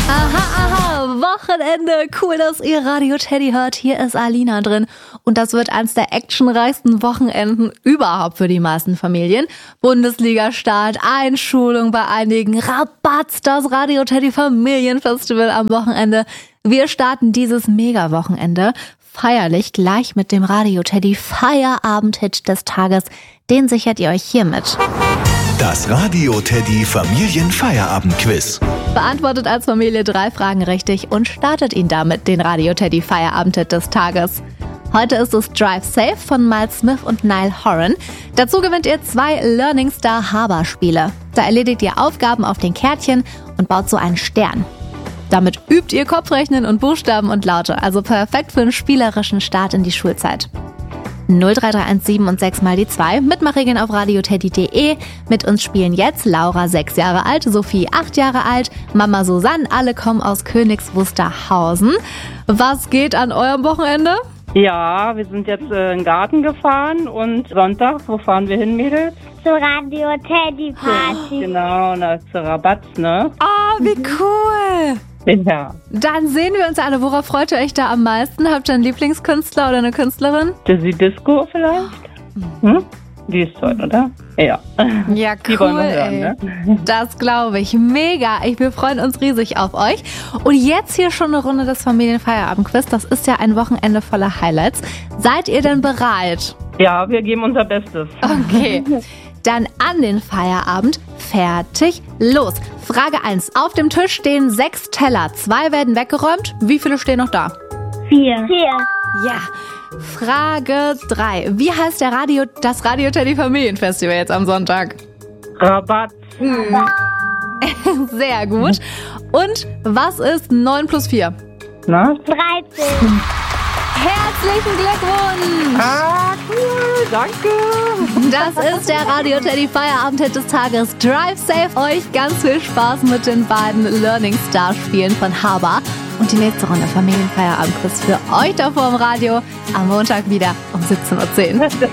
Aha, Wochenende. Cool, dass ihr Radio Teddy hört. Hier ist Alina drin. Und das wird eins der actionreichsten Wochenenden überhaupt für die meisten Familien. Bundesliga-Start, Einschulung bei einigen, Rabatz, das Radio Teddy Familienfestival am Wochenende. Wir starten dieses Mega-Wochenende feierlich gleich mit dem Radio Teddy Feierabend-Hit des Tages. Den sichert ihr euch hiermit. Das Radio Teddy Familienfeierabend-Quiz. Beantwortet als Familie 3 Fragen richtig und startet ihn damit, den Radio Teddy Feierabend-Hit des Tages. Heute ist es Drive Safe von Miles Smith und Niall Horan. Dazu gewinnt ihr 2 Learning Star Haber-Spiele. Da erledigt ihr Aufgaben auf den Kärtchen und baut so einen Stern. Damit übt ihr Kopfrechnen und Buchstaben und Laute, also perfekt für einen spielerischen Start in die Schulzeit. 03317 und 6 mal die 2. Mitmachregeln auf radioteddy.de. Mit uns spielen jetzt Laura 6 Jahre alt, Sophie 8 Jahre alt, Mama Susanne, alle kommen aus Königs Wusterhausen. Was geht an eurem Wochenende? Ja, wir sind jetzt in den Garten gefahren und Sonntag, wo fahren wir hin, Mädels? Zur Radio Teddy Party. Genau, da ist der Rabatz, ne? Oh, wie cool! Ja. Dann sehen wir uns alle. Worauf freut ihr euch da am meisten? Habt ihr einen Lieblingskünstler oder eine Künstlerin? Dizzy Disco vielleicht? Die ist toll, oder? Ja. Ja, Die cool, wollen wir hören, ey. ne? Das glaube ich. Mega. Wir freuen uns riesig auf euch. Und jetzt hier schon eine Runde des Familienfeierabend-Quiz. Das ist ja ein Wochenende voller Highlights. Seid ihr denn bereit? Ja, wir geben unser Bestes. Okay. Dann an den Feierabend. Fertig, los. Frage 1. Auf dem Tisch stehen 6 Teller. 2 werden weggeräumt. Wie viele stehen noch da? 4. Ja. Frage 3. Wie heißt das Radio Teddy Familienfestival jetzt am Sonntag? Rabatz. Sehr gut. Und was ist 9 plus 4? Na? 13. Herzlichen Glückwunsch! Ah, cool, danke. Das ist der Radio Teddy Feierabend-Hit des Tages. Drive Safe. Euch ganz viel Spaß mit den beiden Learning Star Spielen von Haber. Und die nächste Runde Familienfeierabend-Quiz für euch da vor dem Radio am Montag wieder um 17:10 Uhr.